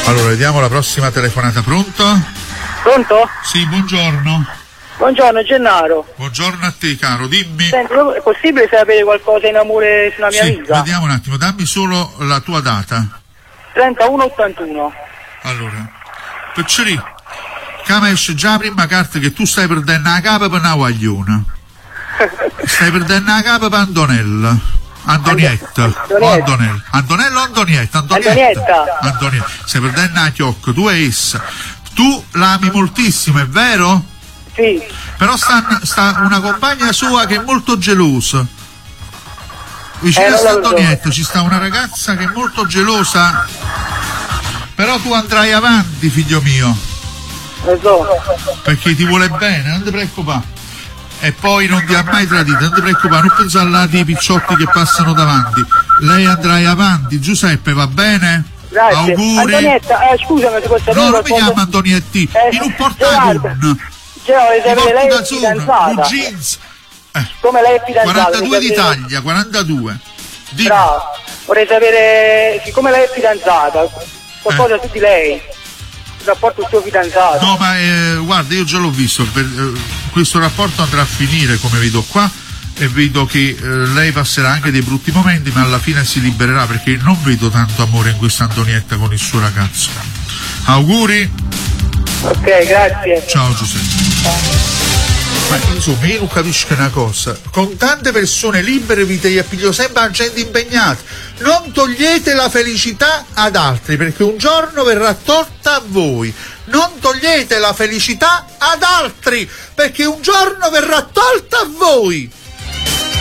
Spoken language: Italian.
Allora, vediamo la prossima telefonata. Pronto? Pronto? Sì, buongiorno. Buongiorno Gennaro. Buongiorno a te, caro, dimmi. Senti, è possibile sapere qualcosa in amore sulla mia amica? Vediamo un attimo, dammi solo la tua data. 3181. Allora, Picciri, come esce già la prima carta che tu stai perdendo la capa per una guagliona. Stai perdendo la capa per Antonella. Antonietta. Antonella o Antonietta? Antonietta. Stai perdendo la chiocca, tu e essa. Tu l'ami moltissimo, è vero? Sì. Però sta una compagna sua che è molto gelosa. Vicino a Antonietta ci sta una ragazza che è molto gelosa. Però tu andrai avanti, figlio mio. Lo so. Perché ti vuole bene, non ti preoccupare. E poi non ti ha mai tradito, non ti preoccupare, non pensare là dei picciotti che passano davanti. Lei andrai avanti, Giuseppe, va bene? Grazie. Auguri. Antonietta, scusami, ti posso sapere no, non qualcosa? mi chiama Antonietti, in un portagun. Lei è fidanzata. jeans. Come lei è fidanzata? 42 d'Italia, 42. Dimmi. Bravo. Vorrei sapere, siccome lei è fidanzata, qualcosa su di lei, il rapporto del suo fidanzato. No, ma guarda, io già l'ho visto, questo rapporto andrà a finire, come vedo qua, e vedo che lei passerà anche dei brutti momenti, ma alla fine si libererà, perché non vedo tanto amore in questa Antonietta con il suo ragazzo. Auguri. Ok, grazie. Ciao Giuseppe. Ma insomma, io non capisco una cosa: con tante persone libere vi te appiglio sempre a gente impegnata. Non togliete la felicità ad altri, perché un giorno verrà tolta a voi. Non togliete la felicità ad altri, perché un giorno verrà tolta a voi.